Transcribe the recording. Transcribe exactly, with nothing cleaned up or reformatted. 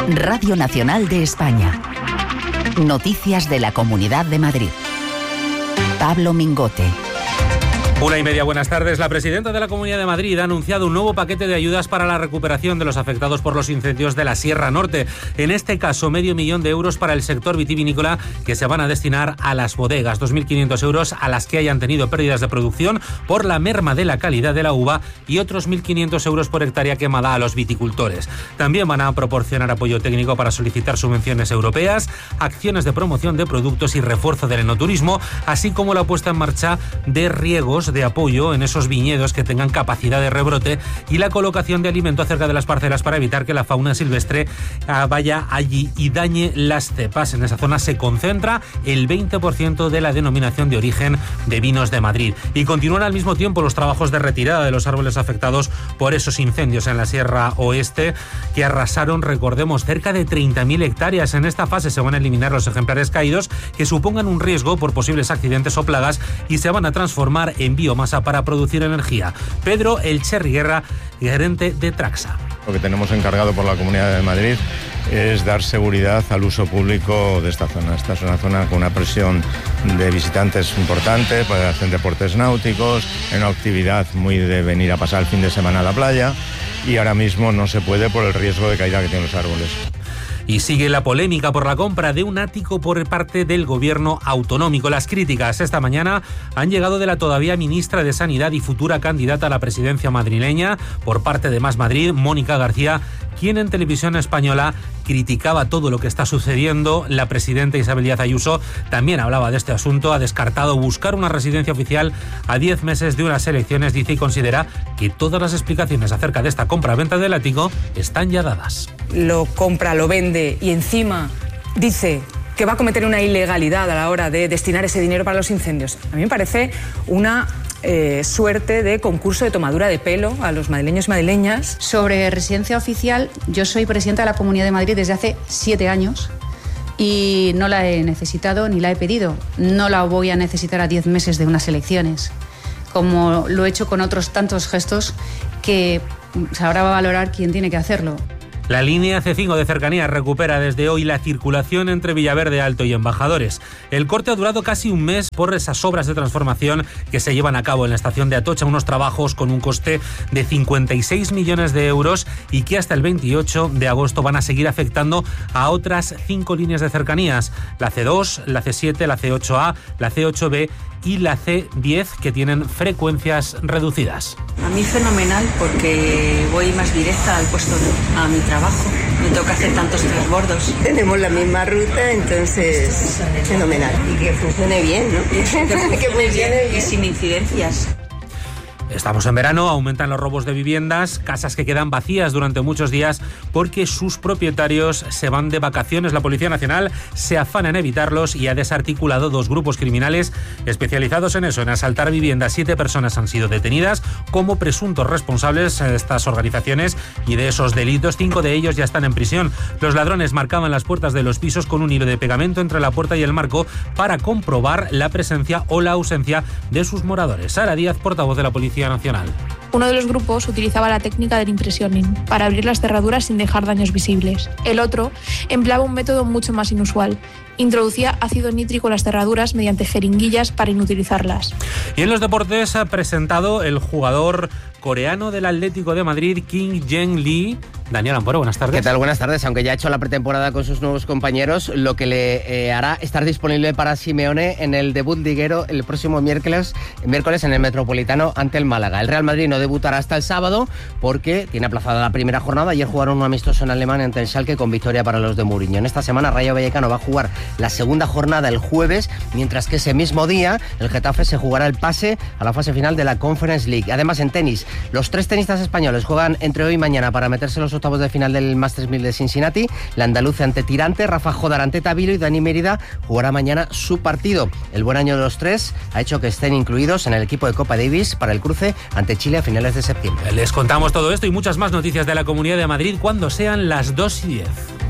Radio Nacional de España. Noticias de la Comunidad de Madrid. Pablo Mingote. Una y media, buenas tardes. La presidenta de la Comunidad de Madrid ha anunciado un nuevo paquete de ayudas para la recuperación de los afectados por los incendios de la Sierra Norte. En este caso, medio millón de euros para el sector vitivinícola que se van a destinar a las bodegas. dos mil quinientos euros a las que hayan tenido pérdidas de producción por la merma de la calidad de la uva y otros mil quinientos euros por hectárea quemada a los viticultores. También van a proporcionar apoyo técnico para solicitar subvenciones europeas, acciones de promoción de productos y refuerzo del enoturismo, así como la puesta en marcha de riegos de apoyo en esos viñedos que tengan capacidad de rebrote y la colocación de alimento cerca de las parcelas para evitar que la fauna silvestre vaya allí y dañe las cepas. En esa zona se concentra el veinte por ciento de la denominación de origen de vinos de Madrid. Y continúan al mismo tiempo los trabajos de retirada de los árboles afectados por esos incendios en la Sierra Oeste que arrasaron, recordemos, cerca de treinta mil hectáreas. En esta fase se van a eliminar los ejemplares caídos que supongan un riesgo por posibles accidentes o plagas y se van a transformar en biomasa para producir energía. Pedro El Cherri Guerra, gerente de Traxa. Lo que tenemos encargado por la Comunidad de Madrid es dar seguridad al uso público de esta zona. Esta es una zona con una presión de visitantes importante, pues hacen deportes náuticos, es una actividad muy de venir a pasar el fin de semana a la playa y ahora mismo no se puede por el riesgo de caída que tienen los árboles. Y sigue la polémica por la compra de un ático por parte del gobierno autonómico. Las críticas esta mañana han llegado de la todavía ministra de Sanidad y futura candidata a la presidencia madrileña por parte de Más Madrid, Mónica García, quien en televisión española criticaba todo lo que está sucediendo. La presidenta Isabel Díaz Ayuso también hablaba de este asunto, ha descartado buscar una residencia oficial a diez meses de unas elecciones, dice, y considera que todas las explicaciones acerca de esta compra-venta del ático están ya dadas. Lo compra, lo vende y encima dice que va a cometer una ilegalidad a la hora de destinar ese dinero para los incendios. A mí me parece una eh, suerte de concurso de tomadura de pelo a los madrileños y madrileñas. Sobre residencia oficial, yo soy presidenta de la Comunidad de Madrid desde hace siete años y no la he necesitado ni la he pedido. No la voy a necesitar a diez meses de unas elecciones, como lo he hecho con otros tantos gestos que ahora va a valorar quién tiene que hacerlo. La línea C cinco de cercanías recupera desde hoy la circulación entre Villaverde Alto y Embajadores. El corte ha durado casi un mes por esas obras de transformación que se llevan a cabo en la estación de Atocha, unos trabajos con un coste de cincuenta y seis millones de euros y que hasta el veintiocho de agosto van a seguir afectando a otras cinco líneas de cercanías, la C dos, la C siete, la C ocho A, la C ocho B y la C diez, que tienen frecuencias reducidas. A mí fenomenal, porque voy más directa al puesto, a mi trabajo. No tengo que hacer tantos transbordos. Tenemos la misma ruta, entonces fenomenal. Y que funcione bien, ¿no? Que funcione bien y sin incidencias. Estamos en verano, aumentan los robos de viviendas, casas que quedan vacías durante muchos días porque sus propietarios se van de vacaciones. La Policía Nacional se afana en evitarlos y ha desarticulado dos grupos criminales especializados en eso, en asaltar viviendas. Siete personas han sido detenidas como presuntos responsables de estas organizaciones y de esos delitos. Cinco de ellos ya están en prisión. Los ladrones marcaban las puertas de los pisos con un hilo de pegamento entre la puerta y el marco para comprobar la presencia o la ausencia de sus moradores. Sara Díaz, portavoz de la Policía Nacional. Uno de los grupos utilizaba la técnica del impressioning para abrir las cerraduras sin dejar daños visibles. El otro empleaba un método mucho más inusual. Introducía ácido nítrico en las cerraduras mediante jeringuillas para inutilizarlas. Y en los deportes ha presentado el jugador coreano del Atlético de Madrid, Kim Jae-lee. Daniel Amparo, buenas tardes. ¿Qué tal? Buenas tardes. Aunque ya ha hecho la pretemporada con sus nuevos compañeros, lo que le eh, hará estar disponible para Simeone en el debut liguero el próximo miércoles, miércoles en el Metropolitano ante el Málaga. El Real Madrid no debutará hasta el sábado porque tiene aplazada la primera jornada. Ayer jugaron un amistoso en Alemania ante el Schalke con victoria para los de Mourinho. En esta semana Rayo Vallecano va a jugar la segunda jornada el jueves, mientras que ese mismo día el Getafe se jugará el pase a la fase final de la Conference League. Además, en tenis, los tres tenistas españoles juegan entre hoy y mañana para meterse en los octavos de final del Masters mil de Cincinnati. La andaluza ante Tirante, Rafa Jodar ante Tavilo y Dani Mérida jugará mañana su partido. El buen año de los tres ha hecho que estén incluidos en el equipo de Copa Davis para el cruce ante Chile a finales de septiembre. Les contamos todo esto y muchas más noticias de la Comunidad de Madrid cuando sean las dos y diez.